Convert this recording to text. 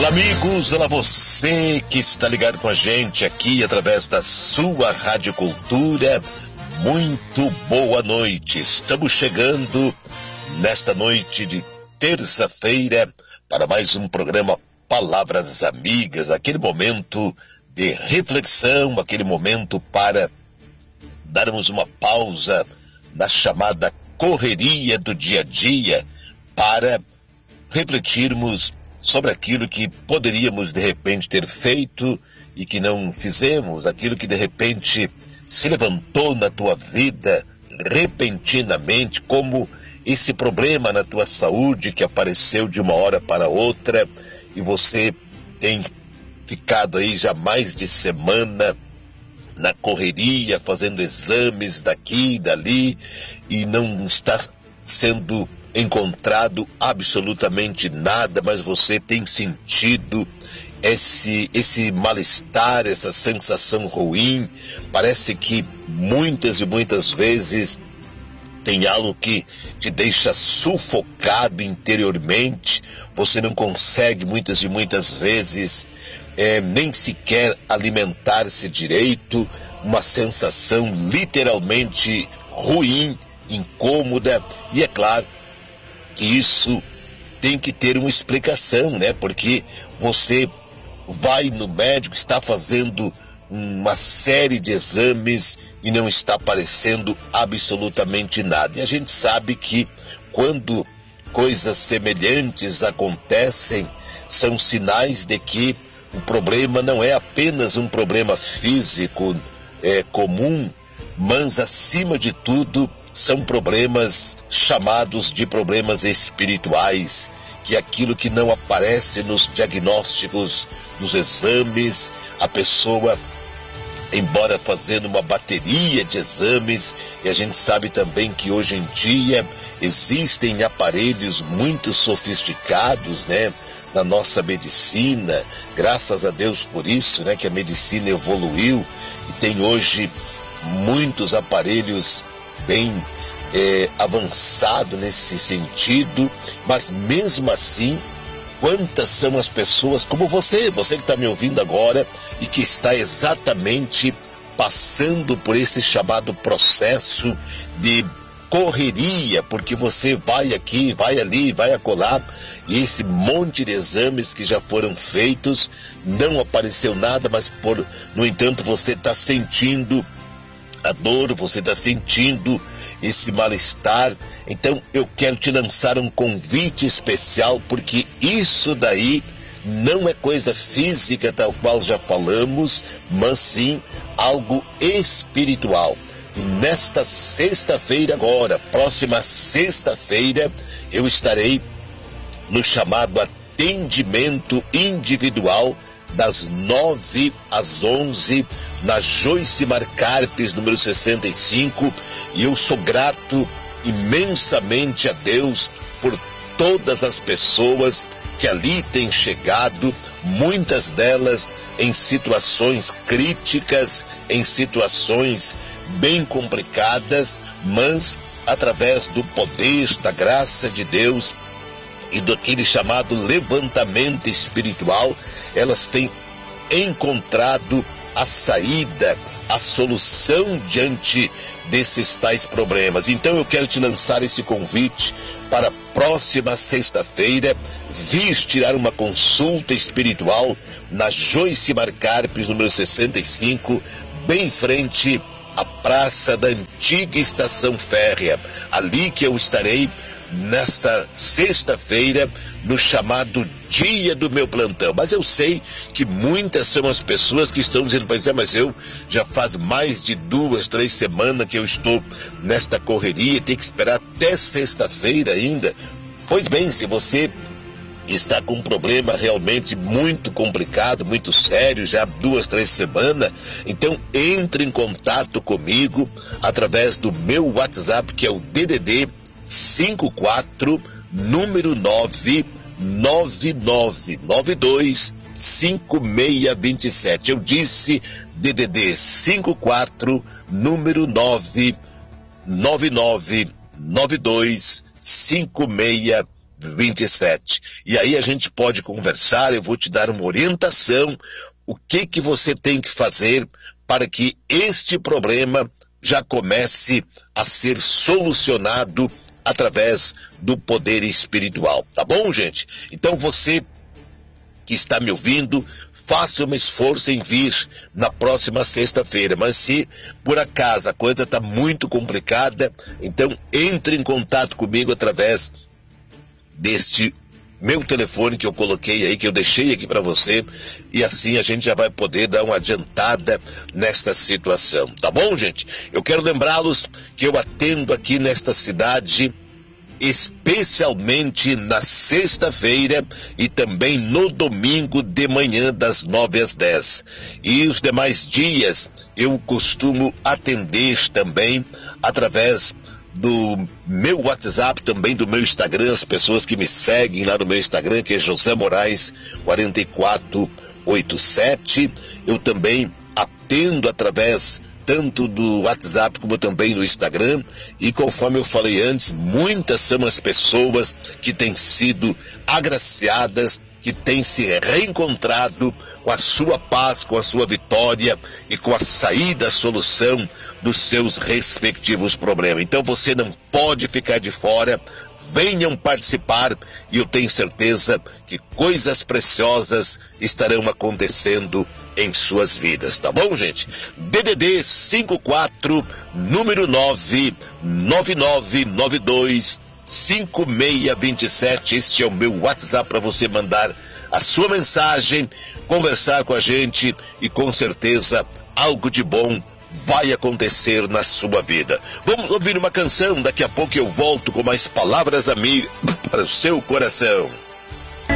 Olá amigos, olá você que está ligado com a gente aqui através da sua Rádio Cultura. Muito boa noite, estamos chegando nesta noite de terça-feira para mais um programa Palavras Amigas, aquele momento de reflexão, aquele momento para darmos uma pausa na chamada correria do dia a dia para refletirmos sobre aquilo que poderíamos de repente ter feito e que não fizemos, aquilo que de repente se levantou na tua vida repentinamente, como esse problema na tua saúde que apareceu de uma hora para outra e você tem ficado aí já mais de semana na correria, fazendo exames daqui e dali e não está sendo encontrado absolutamente nada, mas você tem sentido esse mal-estar, essa sensação ruim. Parece que muitas e muitas vezes tem algo que te deixa sufocado interiormente, você não consegue muitas e muitas vezes nem sequer alimentar-se direito, uma sensação literalmente ruim, incômoda, e é claro que isso tem que ter uma explicação, né? Porque você vai no médico, está fazendo uma série de exames e não está aparecendo absolutamente nada. E a gente sabe que quando coisas semelhantes acontecem, são sinais de que o problema não é apenas um problema físico comum, mas acima de tudo são problemas chamados de problemas espirituais, que é aquilo que não aparece nos diagnósticos, nos exames, a pessoa, embora fazendo uma bateria de exames, e a gente sabe também que hoje em dia existem aparelhos muito sofisticados, né, na nossa medicina, graças a Deus por isso, né, que a medicina evoluiu e tem hoje muitos aparelhos bem avançado nesse sentido, mas mesmo assim, quantas são as pessoas como você que está me ouvindo agora e que está exatamente passando por esse chamado processo de correria, porque você vai aqui, vai ali, vai acolá, e esse monte de exames que já foram feitos, não apareceu nada, mas no entanto você está sentindo a dor, você está sentindo esse mal-estar. Então eu quero te lançar um convite especial, porque isso daí não é coisa física, tal qual já falamos, mas sim algo espiritual. E nesta sexta-feira agora, próxima sexta-feira, eu estarei no chamado atendimento individual das 9 às 11 na Joyce Marcarpes, número 65, e eu sou grato imensamente a Deus por todas as pessoas que ali têm chegado, muitas delas em situações críticas, em situações bem complicadas, mas através do poder, da graça de Deus e daquele chamado levantamento espiritual, elas têm encontrado a saída, a solução diante desses tais problemas. Então eu quero te lançar esse convite para a próxima sexta-feira, vir tirar uma consulta espiritual na Joyce Marcarpes, número 65, bem em frente à praça da antiga estação férrea, ali que eu estarei nesta sexta-feira, no chamado dia do meu plantão. Mas eu sei que muitas são as pessoas que estão dizendo, mas eu já faz mais de 2, 3 semanas que eu estou nesta correria, tem que esperar até sexta-feira ainda. Pois bem, se você está com um problema realmente muito complicado, muito sério, já há 2, 3 semanas, então entre em contato comigo através do meu WhatsApp, que é o DDD 54, número 999925627. Eu disse DDD 54, número 999925627. 27. E aí a gente pode conversar, eu vou te dar uma orientação, o que você tem que fazer para que este problema já comece a ser solucionado através do poder espiritual. Tá bom, gente? Então você que está me ouvindo, faça um esforço em vir na próxima sexta-feira. Mas se por acaso a coisa está muito complicada, então entre em contato comigo através deste meu telefone que eu coloquei aí, que eu deixei aqui para você, e assim a gente já vai poder dar uma adiantada nesta situação. Tá bom, gente? Eu quero lembrá-los que eu atendo aqui nesta cidade especialmente na sexta-feira e também no domingo de manhã das 9 às 10. E os demais dias eu costumo atender também através do meu WhatsApp, também do meu Instagram, as pessoas que me seguem lá no meu Instagram, que é José Moraes 4487. Eu também atendo através tanto do WhatsApp como também no Instagram, e conforme eu falei antes, muitas são as pessoas que têm sido agraciadas, que têm se reencontrado com a sua paz, com a sua vitória e com a saída, a solução dos seus respectivos problemas. Então você não pode ficar de fora, venham participar e eu tenho certeza que coisas preciosas estarão acontecendo em suas vidas, tá bom, gente? DDD 54, número 999925627, este é o meu WhatsApp para você mandar a sua mensagem, conversar com a gente e com certeza algo de bom vai acontecer na sua vida. Vamos ouvir uma canção, daqui a pouco eu volto com mais palavras amigas para o seu coração.